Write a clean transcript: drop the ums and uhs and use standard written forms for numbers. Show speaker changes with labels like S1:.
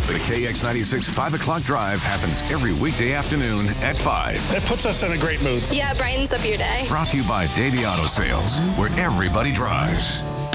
S1: The KX96 5 o'clock drive happens every weekday afternoon at 5.
S2: It puts us in a great mood.
S3: Yeah, it brightens up your day.
S1: Brought to you by Davey Auto Sales, where everybody drives.